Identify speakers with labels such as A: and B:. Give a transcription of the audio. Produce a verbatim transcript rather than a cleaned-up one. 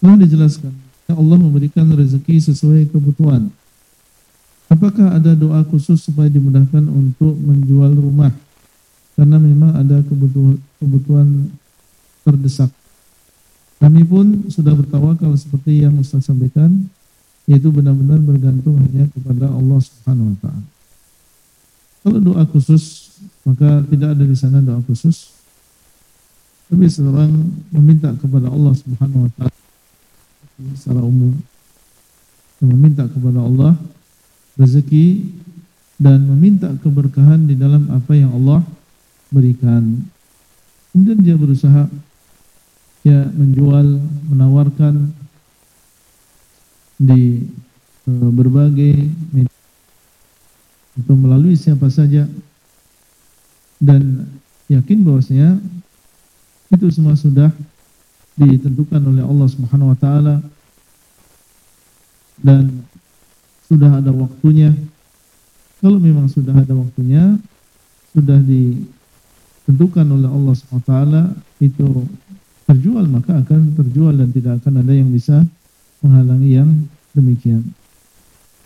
A: Lalu dijelaskan, ya Allah memberikan rezeki sesuai kebutuhan. Apakah ada doa khusus supaya dimudahkan untuk menjual rumah? Karena memang ada kebutuhan, kebutuhan terdesak. Kami pun sudah bertawakal seperti yang Ustaz sampaikan, yaitu benar-benar bergantung hanya kepada Allah Subhanahu wa taala. Kalau doa khusus, maka tidak ada di sana doa khusus. Tapi seorang meminta kepada Allah Subhanahu wa taala secara umum, dan meminta kepada Allah rezeki dan meminta keberkahan di dalam apa yang Allah berikan. Kemudian dia berusaha ya menjual, menawarkan di e, berbagai media atau melalui siapa saja, dan yakin bahwasanya itu semua sudah ditentukan oleh Allah Subhanahu wa taala dan sudah ada waktunya. Kalau memang sudah ada waktunya, sudah ditentukan oleh Allah Subhanahu wa taala itu terjual, maka akan terjual dan tidak akan ada yang bisa menghalangi yang demikian.